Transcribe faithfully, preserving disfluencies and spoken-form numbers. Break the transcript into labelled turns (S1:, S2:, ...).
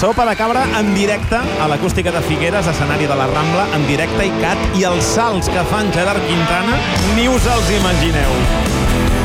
S1: Sopa de Cabra en directe a l'Acústica de Figueres, escenari de la Rambla, en directe i cat, i els salts que fan Gerard Quintana ni us els imagineu.